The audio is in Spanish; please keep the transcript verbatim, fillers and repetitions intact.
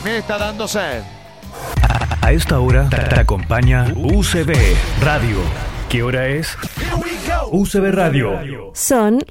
Me está dando sed. A esta hora te te acompaña U C B Radio. ¿Qué hora es? U C B Radio. Son